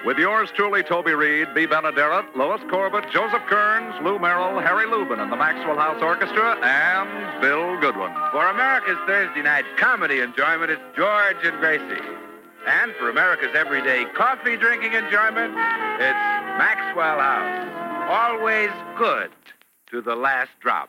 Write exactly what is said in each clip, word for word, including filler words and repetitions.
With yours truly, Toby Reed, Bea Benaderet, Lois Corbett, Joseph Kearns, Lou Merrill, Harry Lubin, and the Maxwell House Orchestra, and Bill Goodwin. For America's Thursday night comedy enjoyment, it's George and Gracie. And for America's everyday coffee drinking enjoyment, it's Maxwell House. Always good to the last drop.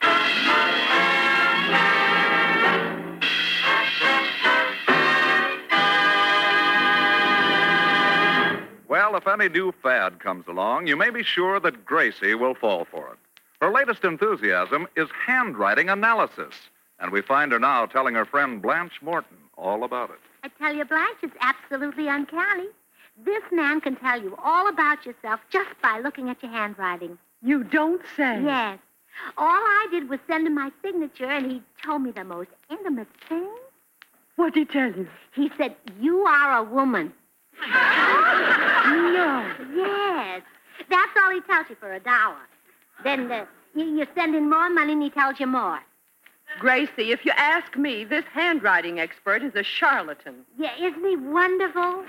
Well, if any new fad comes along, you may be sure that Gracie will fall for it. Her latest enthusiasm is handwriting analysis, and we find her now telling her friend Blanche Morton all about it. I tell you, Blanche, it's absolutely uncanny. This man can tell you all about yourself just by looking at your handwriting. You don't say. Yes. All I did was send him my signature, and he told me the most intimate thing. What'd he tell you? He said, you are a woman. No. Yes. That's all he tells you for a dollar. Then uh, you, you send in more money, and he tells you more. Gracie, if you ask me, this handwriting expert is a charlatan. Yeah, isn't he wonderful?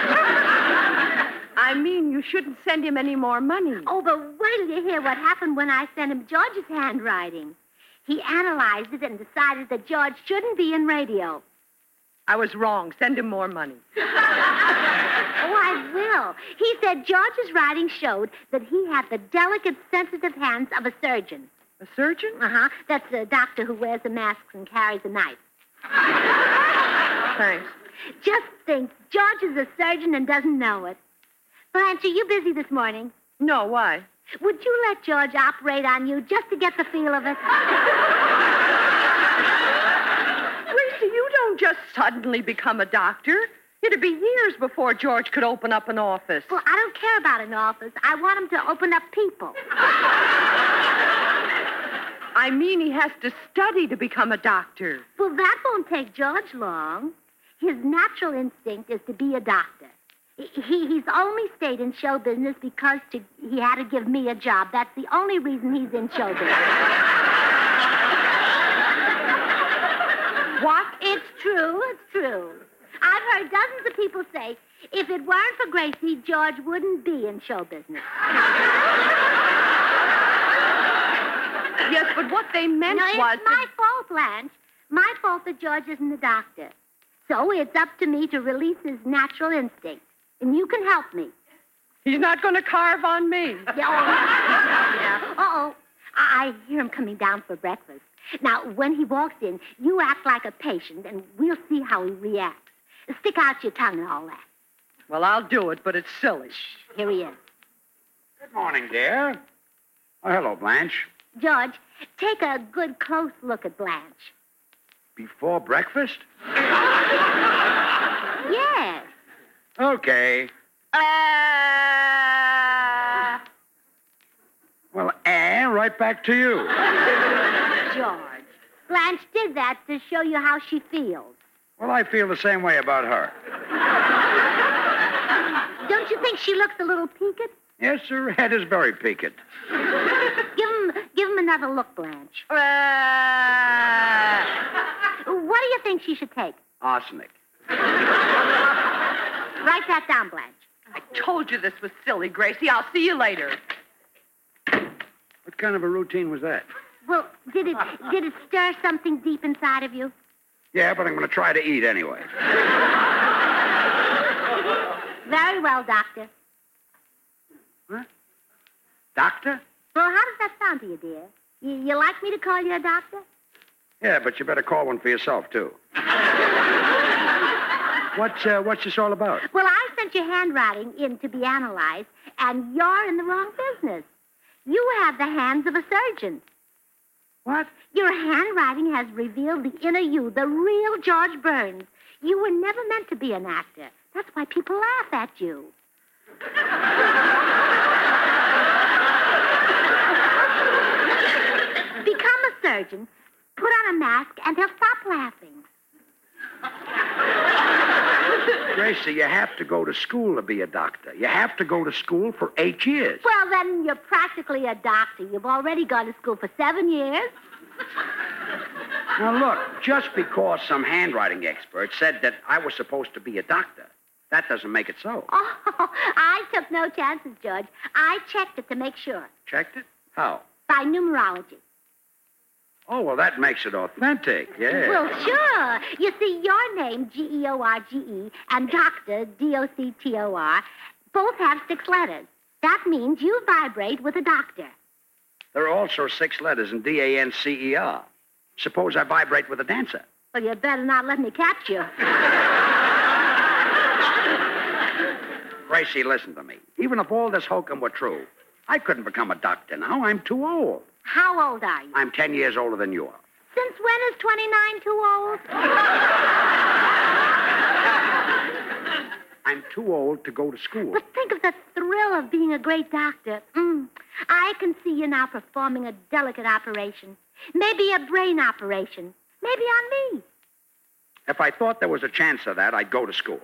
I mean, you shouldn't send him any more money. Oh, but wait till you hear what happened when I sent him George's handwriting. He analyzed it and decided that George shouldn't be in radio. I was wrong. Send him more money. Oh, I will. He said George's writing showed that he had the delicate, sensitive hands of a surgeon. A surgeon? Uh-huh. That's a doctor who wears a mask and carries a knife. Thanks. Just think, George is a surgeon and doesn't know it. Blanche, are you busy this morning? No, why? Would you let George operate on you just to get the feel of it? Gracie, you don't just suddenly become a doctor. It'd be years before George could open up an office. Well, I don't care about an office. I want him to open up people. I mean, he has to study to become a doctor. Well, that won't take George long. His natural instinct is to be a doctor. He, he's only stayed in show business because to, he had to give me a job. That's the only reason he's in show business. What? It's true, it's true. I've heard dozens of people say, if it weren't for Gracie, George wouldn't be in show business. Yes, but what they meant no, was... it's my fault, Blanche. My fault that George isn't a doctor. So it's up to me to release his natural instinct. And you can help me. He's not going to carve on me. Yeah, yeah. Uh-oh. I-, I hear him coming down for breakfast. Now, when he walks in, you act like a patient, and we'll see how he reacts. Stick out your tongue and all that. Well, I'll do it, but it's silly. Here he is. Good morning, dear. Oh, hello, Blanche. George, take a good close look at Blanche. Before breakfast? Yes. Okay. Uh... Well, eh, right back to you. George, Blanche did that to show you how she feels. Well, I feel the same way about her. Don't you think she looks a little peaked? Yes, her head is very peaked. Give him, give him another look, Blanche. Uh... What do you think she should take? Arsenic. Write that down, Blanche. I told you this was silly, Gracie. I'll see you later. What kind of a routine was that? Well, did it did it stir something deep inside of you? Yeah, but I'm going to try to eat anyway. Very well, Doctor. What? Doctor? Well, how does that sound to you, dear? You, you like me to call you a doctor? Yeah, but you better call one for yourself, too. What's, uh, what's this all about? Well, I sent your handwriting in to be analyzed, and you're in the wrong business. You have the hands of a surgeon. What? Your handwriting has revealed the inner you, the real George Burns. You were never meant to be an actor. That's why people laugh at you. Become a surgeon, put on a mask, and they'll stop laughing. Gracie, you have to go to school to be a doctor. You have to go to school for eight years. Well, then you're practically a doctor. You've already gone to school for seven years. Now, look, just because some handwriting expert said that I was supposed to be a doctor That doesn't make it so. Oh, I took no chances, George. I checked it to make sure. Checked it? How? By numerology. Oh, well, that makes it authentic, yeah. Well, sure. You see, your name, G E O R G E, and Doctor, D O C T O R, both have six letters. That means you vibrate with a doctor. There are also six letters in D A N C E R. Suppose I vibrate with a dancer. Well, you better not let me catch you. Gracie, listen to me. Even if all this hokum were true, I couldn't become a doctor now. I'm too old. How old are you? I'm ten years older than you are. Since when is twenty-nine too old? I'm too old to go to school. But think of the thrill of being a great doctor. Mm. I can see you now performing a delicate operation. Maybe a brain operation. Maybe on me. If I thought there was a chance of that, I'd go to school.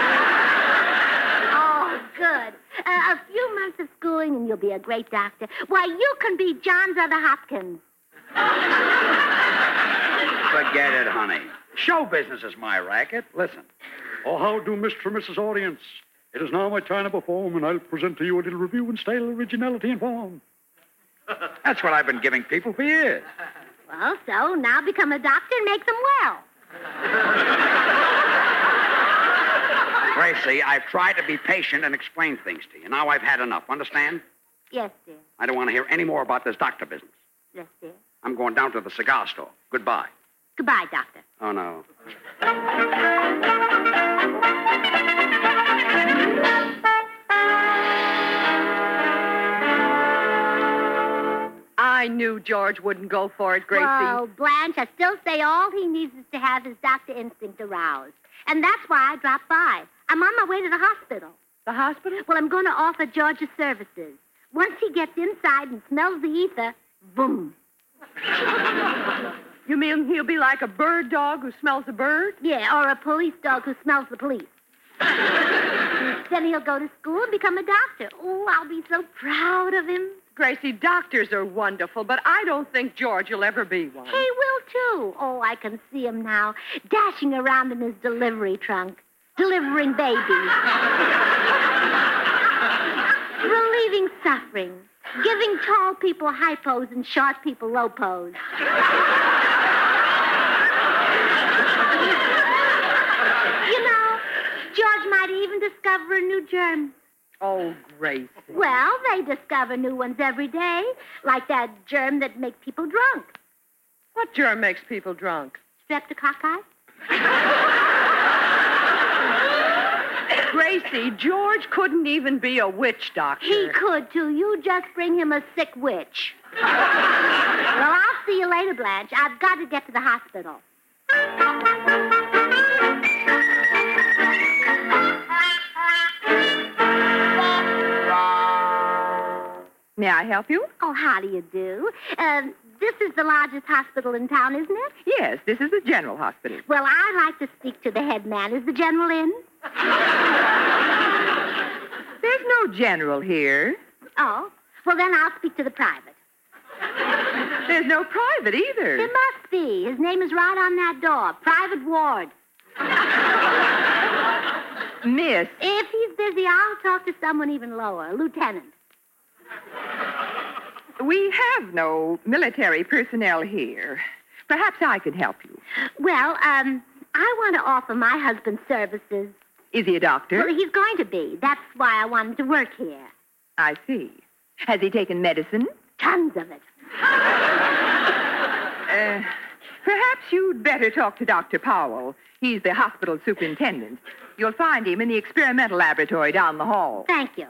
Oh, good. Uh, a few months of schooling and you'll be a great doctor. Why, you can be Johns Other Hopkins. Forget it, honey. Show business is my racket. Listen. Oh, how do, Mister and Missus Audience? It is now my time to perform, and I'll present to you a little review in style, originality, and form. That's what I've been giving people for years. Well, so now become a doctor and make them well. Gracie, I've tried to be patient and explain things to you. Now I've had enough. Understand? Yes, dear. I don't want to hear any more about this doctor business. Yes, dear. I'm going down to the cigar store. Goodbye. Goodbye, doctor. Oh, no. I knew George wouldn't go for it, Gracie. Well, Blanche, I still say all he needs is to have his doctor instinct aroused. And that's why I dropped by. I'm on my way to the hospital. The hospital? Well, I'm going to offer George his services. Once he gets inside and smells the ether, boom. You mean he'll be like a bird dog who smells a bird? Yeah, or a police dog who smells the police. Then he'll go to school and become a doctor. Oh, I'll be so proud of him. Gracie, doctors are wonderful, but I don't think George will ever be one. He will, too. Oh, I can see him now, dashing around in his delivery trunk, delivering babies, relieving suffering, giving tall people high pose and short people low pose. You know, George might even discover a new germ. Oh, Gracie. Well, they discover new ones every day, like that germ that makes people drunk. What germ makes people drunk? Streptococci? Gracie, George couldn't even be a witch doctor. He could, too. You just bring him a sick witch. Well, I'll see you later, Blanche. I've got to get to the hospital. May I help you? Oh, how do you do? Um, this is the largest hospital in town, isn't it? Yes, this is the general hospital. Well, I'd like to speak to the head man. Is the general in? There's no general here. Oh, well, then I'll speak to the private. There's no private either. There must be. His name is right on that door. Private ward. Miss. If he's busy, I'll talk to someone even lower. A lieutenant. We have no military personnel here. Perhaps I could help you. Well, um, I want to offer my husband services. Is he a doctor? Well, he's going to be. That's why I wanted to work here. I see. Has he taken medicine? Tons of it. Uh, perhaps you'd better talk to Doctor Powell. He's the hospital superintendent. You'll find him in the experimental laboratory down the hall. Thank you.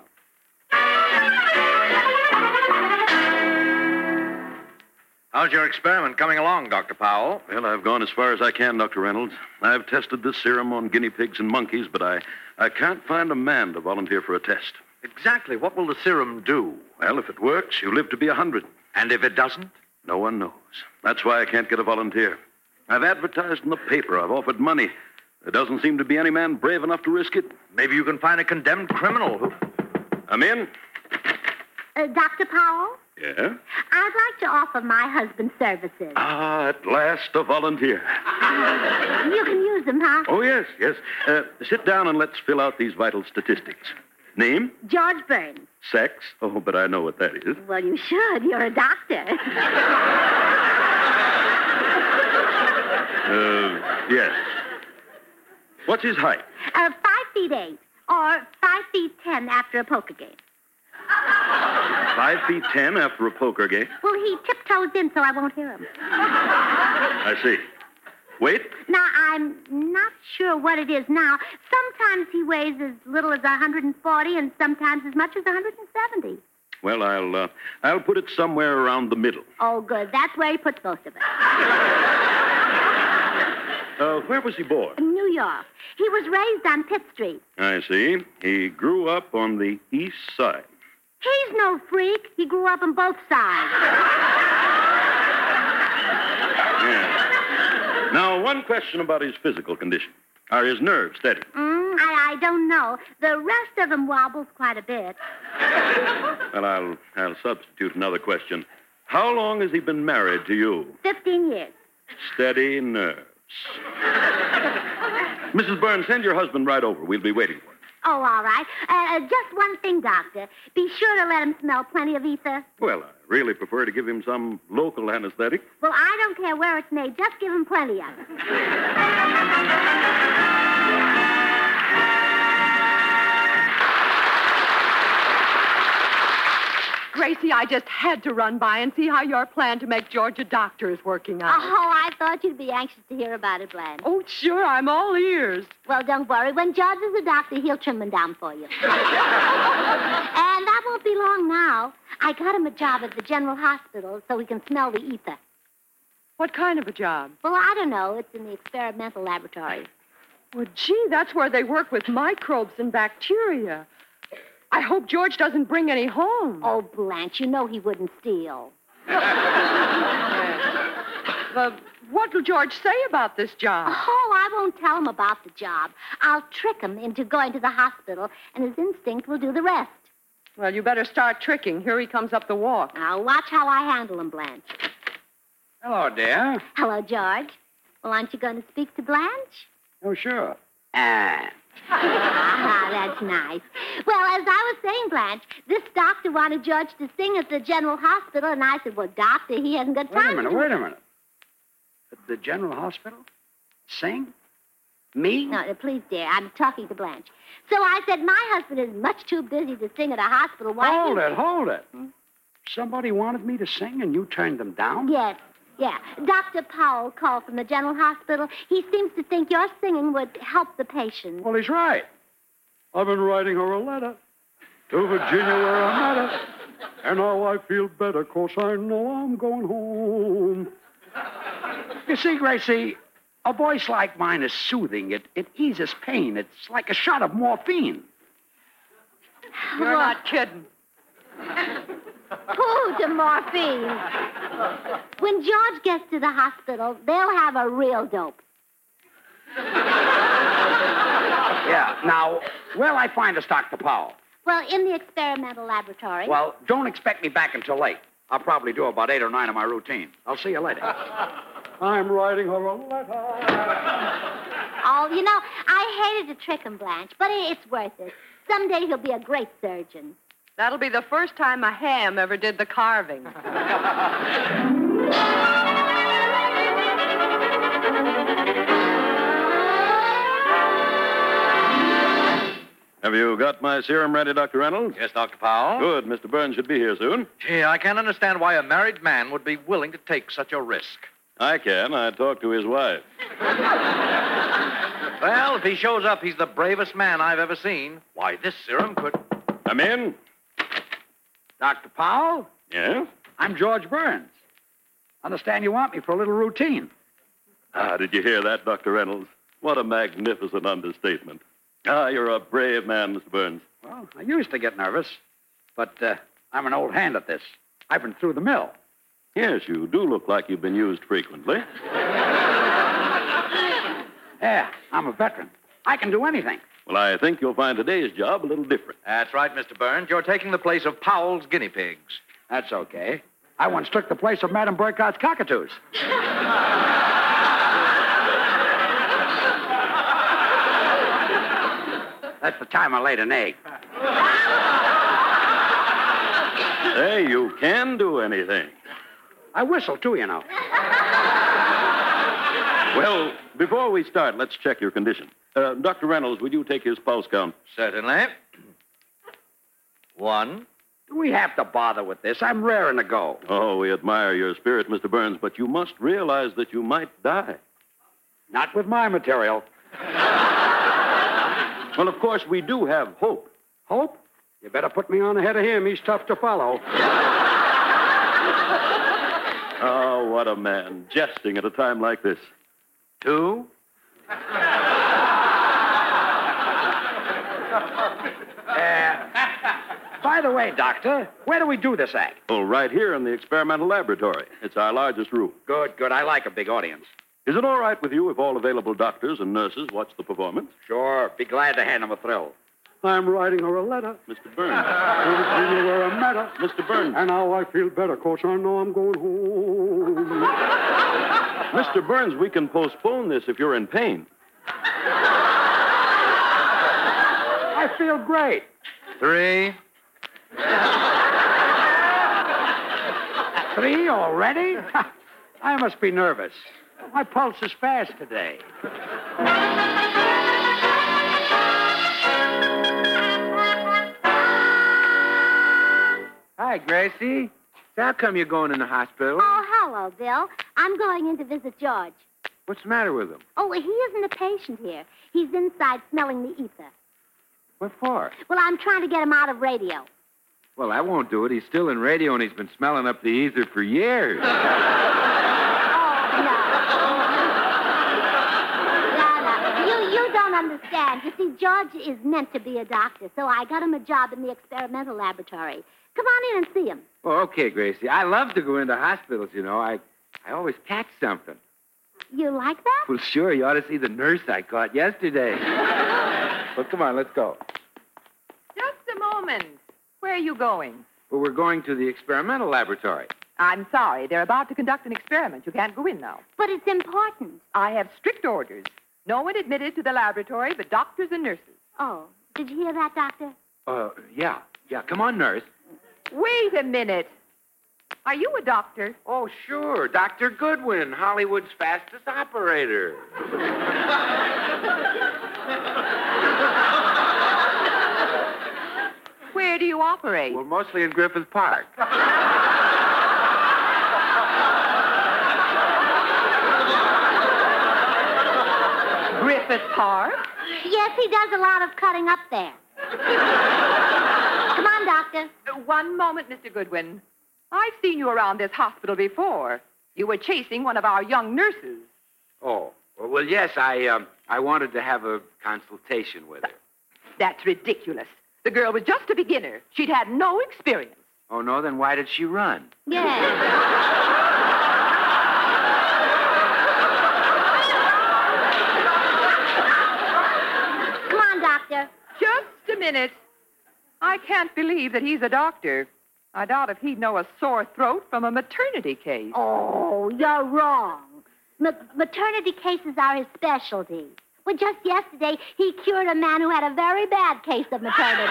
How's your experiment coming along, Doctor Powell? Well, I've gone as far as I can, Doctor Reynolds. I've tested this serum on guinea pigs and monkeys, but I, I can't find a man to volunteer for a test. Exactly. What will the serum do? Well, if it works, you live to be a hundred. And if it doesn't? No one knows. That's why I can't get a volunteer. I've advertised in the paper. I've offered money. There doesn't seem to be any man brave enough to risk it. Maybe you can find a condemned criminal who... I'm in. Uh, Doctor Powell? Yeah? I'd like to offer my husband services. Ah, at last a volunteer. Uh, you can use them, huh? Oh, yes, yes. Uh, sit down and let's fill out these vital statistics. Name? George Burns. Sex? Oh, but I know what that is. Well, you should. You're a doctor. uh, yes. What's his height? Uh, five feet eight, or five feet ten after a poker game. Five feet ten after a poker game? Well, he tiptoes in so I won't hear him. I see. Weight? Now, I'm not sure what it is now. Sometimes he weighs as little as one hundred forty and sometimes as much as one hundred seventy. Well, I'll uh, I'll put it somewhere around the middle. Oh, good. That's where he puts most of it. Uh, where was he born? In New York. He was raised on Pitt Street. I see. He grew up on the east side. He's no freak. He grew up on both sides. Yeah. Now, one question about his physical condition. Are his nerves steady? Mm, I, I don't know. The rest of him wobbles quite a bit. Well, I'll, I'll substitute another question. How long has he been married to you? Fifteen years. Steady nerves. Missus Burns, send your husband right over. We'll be waiting for him. Oh, all right. Uh, just one thing, Doctor. Be sure to let him smell plenty of ether. Well, I really prefer to give him some local anesthetic. Well, I don't care where it's made. Just give him plenty of it. Gracie, I just had to run by and see how your plan to make George a doctor is working out. Oh, I thought you'd be anxious to hear about it, Blanche. Oh, sure, I'm all ears. Well, don't worry. When George is a doctor, he'll trim them down for you. And that won't be long now. I got him a job at the General Hospital so he can smell the ether. What kind of a job? Well, I don't know. It's in the experimental laboratory. Well, gee, that's where they work with microbes and bacteria. I hope George doesn't bring any home. Oh, Blanche, you know he wouldn't steal. Uh, what will George say about this job? Oh, I won't tell him about the job. I'll trick him into going to the hospital, and his instinct will do the rest. Well, you better start tricking. Here he comes up the walk. Now, watch how I handle him, Blanche. Hello, dear. Hello, George. Well, aren't you going to speak to Blanche? Oh, sure. Ah. Ah, that's nice. Well, as I was saying, Blanche, this doctor wanted George to sing at the General Hospital, and I said, well, doctor, he hasn't got time Wait a minute, to... wait a minute. At the General Hospital? Sing? Me? No, no, please, dear, I'm talking to Blanche. So I said, my husband is much too busy to sing at a hospital. Why Hold don't it, hold it. Hmm? Somebody wanted me to sing and you turned them down? Yes, yeah. Doctor Powell called from the General Hospital. He seems to think your singing would help the patient. Well, he's right. I've been writing her a letter to Virginia where I met her. And now I feel better because I know I'm going home. You see, Gracie, a voice like mine is soothing. It, it eases pain. It's like a shot of morphine. You're not kidding. Who to morphine? When George gets to the hospital, they'll have a real dope. Yeah, now, where'll I find us, Doctor Powell? Well, in the experimental laboratory. Well, don't expect me back until late. I'll probably do about eight or nine of my routine. I'll see you later. I'm writing her a letter. Oh, you know, I hated to trick him, Blanche, but it's worth it. Someday he'll be a great surgeon. That'll be the first time a ham ever did the carving. Have you got my serum ready, Doctor Reynolds? Yes, Doctor Powell. Good. Mister Burns should be here soon. Gee, I can't understand why a married man would be willing to take such a risk. I can. I talked to his wife. Well, if he shows up, he's the bravest man I've ever seen. Why, this serum could... Come in. Doctor Powell? Yes? I'm George Burns. Understand you want me for a little routine. Ah, did you hear that, Doctor Reynolds? What a magnificent understatement. Ah, you're a brave man, Mister Burns. Well, I used to get nervous, but uh, I'm an old hand at this. I've been through the mill. Yes, you do look like you've been used frequently. Yeah, I'm a veteran. I can do anything. Well, I think you'll find today's job a little different. That's right, Mister Burns. You're taking the place of Powell's guinea pigs. That's okay. I once took the place of Madame Burkhart's cockatoos. That's the time I laid an egg. Hey, you can do anything. I whistle, too, you know. Well, before we start, let's check your condition. Uh, Doctor Reynolds, would you take his pulse count? Certainly. One. Do we have to bother with this? I'm raring to go. Oh, we admire your spirit, Mister Burns, but you must realize that you might die. Not with my material. Well, of course, we do have hope. Hope? You better put me on ahead of him. He's tough to follow. Oh, what a man. Jesting at a time like this. Two. Uh, by the way, Doctor, where do we do this act? Oh, right here in the experimental laboratory. It's our largest room. Good, good. I like a big audience. Is it all right with you if all available doctors and nurses watch the performance? Sure. Be glad to hand him a thrill. I'm writing her a letter. Mister Burns. To Virginia where I met her. Mister Burns. And now I feel better, 'cause I know I'm going home. Mister Burns, we can postpone this if you're in pain. I feel great. Three. Three already? I must be nervous. My pulse is fast today. Hi, Gracie. How come you're going in the hospital? Oh, hello, Bill. I'm going in to visit George. What's the matter with him? Oh, he isn't a patient here. He's inside smelling the ether. What for? Well, I'm trying to get him out of radio. Well, I won't do it. He's still in radio, and he's been smelling up the ether for years. Oh, no. No, no. You, you don't understand. You see, George is meant to be a doctor, so I got him a job in the experimental laboratory. Come on in and see him. Oh, okay, Gracie. I love to go into hospitals, you know. I, I always catch something. You like that? Well, sure. You ought to see the nurse I caught yesterday. Well, come on, let's go. Just a moment. Where are you going? Well, we're going to the experimental laboratory. I'm sorry. They're about to conduct an experiment. You can't go in now. But it's important. I have strict orders. No one admitted to the laboratory but doctors and nurses. Oh, did you hear that, Doctor? Uh, yeah. Yeah, come on, nurse. Wait a minute. Are you a doctor? Oh, sure. Doctor Goodwin, Hollywood's fastest operator. Where do you operate? Well, mostly in Griffith Park. Griffith Park? Yes, he does a lot of cutting up there. Come on, Doctor. Uh, one moment, Mister Goodwin. I've seen you around this hospital before. You were chasing one of our young nurses. Oh, well, well yes, I, um, I wanted to have a consultation with her. That's ridiculous. The girl was just a beginner. She'd had no experience. Oh, no? Then why did she run? Yes. Come on, Doctor. Just a minute. I can't believe that he's a doctor. I doubt if he'd know a sore throat from a maternity case. Oh, you're wrong. Ma- maternity cases are his specialty. Well, just yesterday, he cured a man who had a very bad case of maternity.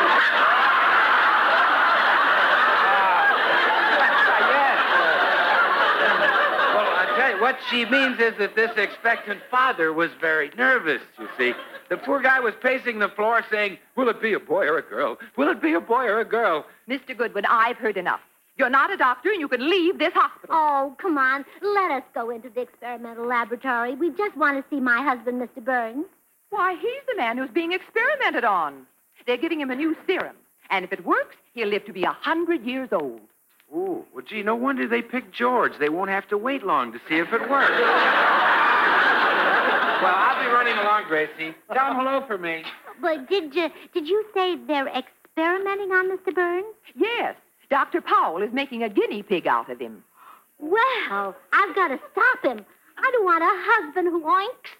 Well, I tell you, what she means is that this expectant father was very nervous, you see. The poor guy was pacing the floor saying, will it be a boy or a girl? Will it be a boy or a girl? Mister Goodwin, I've heard enough. You're not a doctor, and you can leave this hospital. Oh, come on. Let us go into the experimental laboratory. We just want to see my husband, Mister Burns. Why, he's the man who's being experimented on. They're giving him a new serum. And if it works, he'll live to be a hundred years old. Ooh, well, gee, no wonder they picked George. They won't have to wait long to see if it works. Well, I'll be running along, Gracie. Tell him hello for me. But did you did you say they're experimenting on Mister Burns? Yes. Doctor Powell is making a guinea pig out of him. Well, I've got to stop him. I don't want a husband who oinks.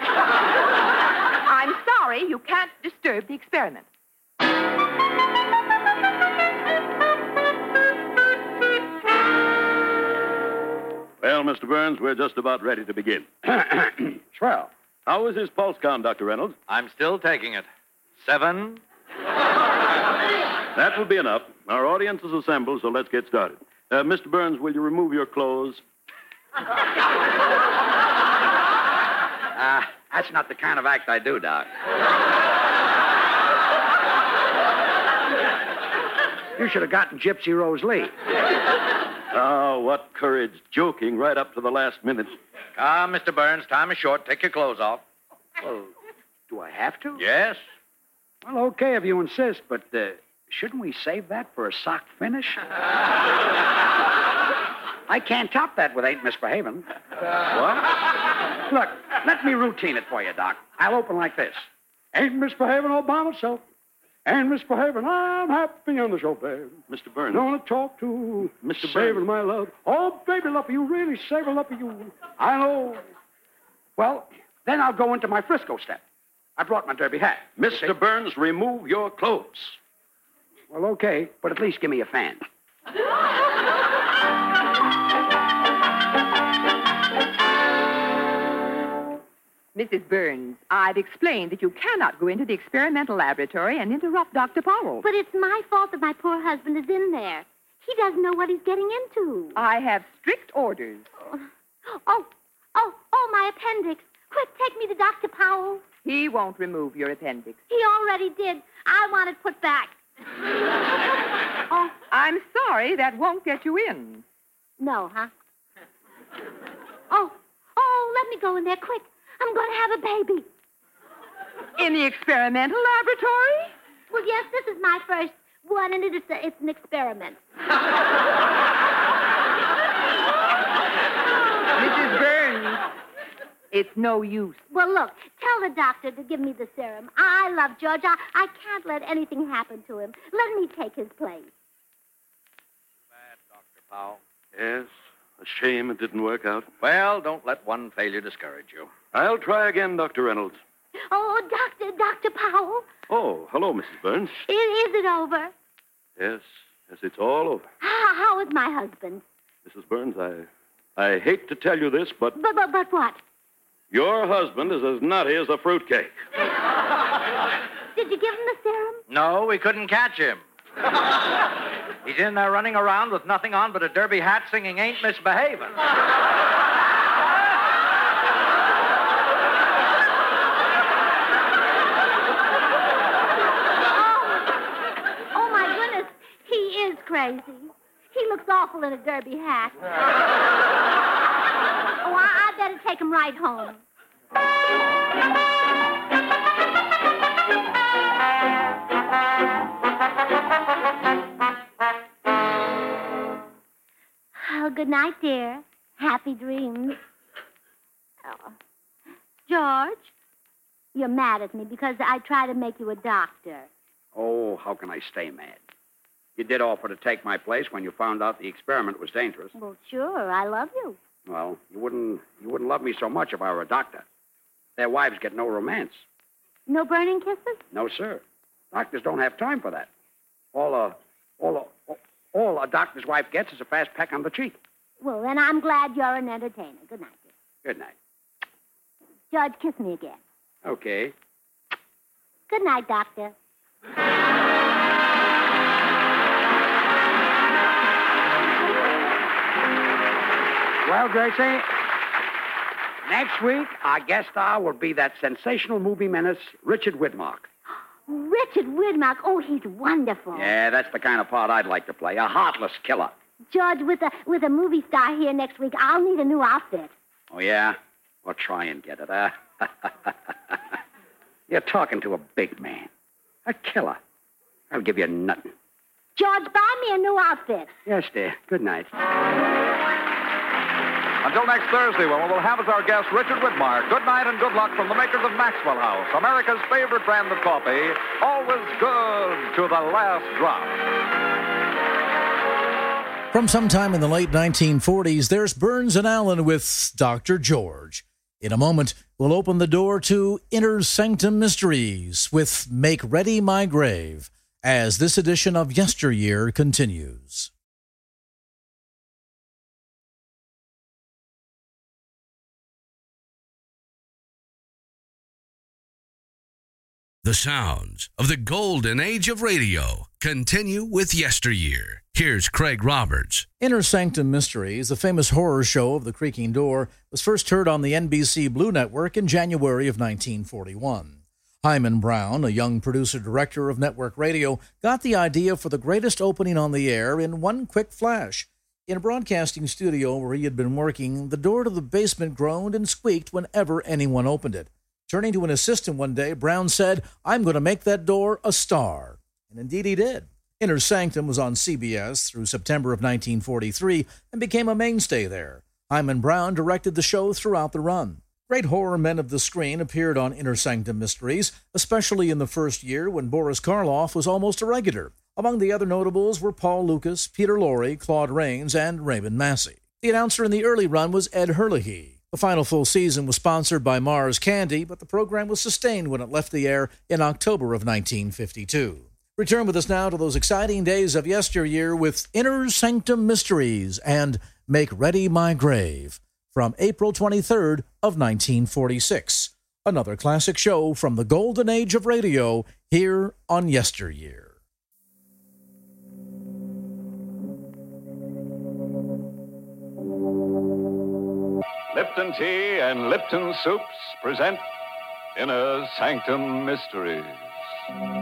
I'm sorry, you can't disturb the experiment. Well, Mister Burns, we're just about ready to begin. Swell. How is his pulse count, Doctor Reynolds? I'm still taking it. Seven. That will be enough. Our audience is assembled, so let's get started. Uh, Mister Burns, will you remove your clothes? Uh, that's not the kind of act I do, Doc. You should have gotten Gypsy Rose Lee. Oh, what courage. Joking right up to the last minute. Ah, Mister Burns, time is short. Take your clothes off. Well, do I have to? Yes? Well, okay, if you insist, but uh, shouldn't we save that for a sock finish? I can't top that with Ain't Misbehavin'. What? Look, let me routine it for you, Doc. I'll open like this. Ain't misbehaving all by myself. Ain't misbehaving. I'm happy on the show, babe. Mister Burns. Don't want to talk to Mister Saving Burns. my love. Oh, baby, love you, really saving love for you. I know. Well, then I'll go into my Frisco step. I brought my derby hat. Mister Burns, remove your clothes. Well, okay, but at least give me a fan. Missus Burns, I've explained that you cannot go into the experimental laboratory and interrupt Doctor Powell. But it's my fault that my poor husband is in there. He doesn't know what he's getting into. I have strict orders. Oh, oh, oh, my appendix. Quick, take me to Doctor Powell. He won't remove your appendix. He already did. I want it put back. Oh, I'm sorry, that won't get you in. No, huh? Oh, oh, let me go in there quick. I'm going to have a baby. In the experimental laboratory? Well, yes, this is my first one, and it is a, it's an experiment. Missus Burns, it's no use. Well, look, tell the doctor to give me the serum. I love George. I, I can't let anything happen to him. Let me take his place. Bad, Doctor Powell. Yes, a shame it didn't work out. Well, don't let one failure discourage you. I'll try again, Doctor Reynolds. Oh, Doctor, Doctor Powell, Oh, hello, Missus Burns. is, is it over? Yes, yes, it's all over. How, how is my husband? Missus Burns, I, I hate to tell you this, but But, but, but what? your husband is as nutty as a fruitcake. Did you give him the serum? No, we couldn't catch him. He's in there running around with nothing on but a derby hat singing Ain't Misbehavin'. Oh, my goodness, he is crazy. He looks awful in a derby hat. Oh, I, I better take him right home. Oh, good night, dear. Happy dreams. Oh. George, you're mad at me because I tried to make you a doctor. Oh, how can I stay mad? You did offer to take my place when you found out the experiment was dangerous. Well, sure, I love you. Well, you wouldn't you wouldn't love me so much if I were a doctor. Their wives get no romance. No burning kisses? No, sir. Doctors don't have time for that. All a all a all a doctor's wife gets is a fast peck on the cheek. Well, then I'm glad you're an entertainer. Good night, dear. Good night. George, kiss me again. Okay. Good night, Doctor. Well, Gracie, next week our guest star will be that sensational movie menace, Richard Widmark. Richard Widmark. Oh, he's wonderful. Yeah, that's the kind of part I'd like to play, a heartless killer. George, with a with a movie star here next week, I'll need a new outfit. Oh, yeah? Well, try and get it, huh? You're talking to a big man. A killer. I'll give you nothing. George, buy me a new outfit. Yes, dear. Good night. Until next Thursday, when we will have as our guest Richard Widmark. Good night and good luck from the makers of Maxwell House, America's favorite brand of coffee. Always good to the last drop. From sometime in the late nineteen forties, there's Burns and Allen with Doctor George. In a moment, we'll open the door to Inner Sanctum Mysteries with Make Ready My Grave, as this edition of Yesteryear continues. The sounds of the golden age of radio continue with yesteryear. Here's Craig Roberts. Inner Sanctum Mysteries, the famous horror show of the creaking door, was first heard on the N B C Blue Network in January of nineteen forty-one. Hyman Brown, a young producer-director of network radio, got the idea for the greatest opening on the air in one quick flash. In a broadcasting studio where he had been working, the door to the basement groaned and squeaked whenever anyone opened it. Turning to an assistant one day, Brown said, "I'm going to make that door a star." And indeed he did. Inner Sanctum was on C B S through September of nineteen forty-three and became a mainstay there. Hyman Brown directed the show throughout the run. Great horror men of the screen appeared on Inner Sanctum Mysteries, especially in the first year when Boris Karloff was almost a regular. Among the other notables were Paul Lucas, Peter Lorre, Claude Rains, and Raymond Massey. The announcer in the early run was Ed Herlihy. The final full season was sponsored by Mars Candy, but the program was sustained when it left the air in October of nineteen fifty-two. Return with us now to those exciting days of yesteryear with Inner Sanctum Mysteries and Make Ready My Grave from April twenty-third of nineteen forty-six. Another classic show from the golden age of radio here on Yesteryear. Lipton Tea and Lipton Soups present Inner Sanctum Mysteries.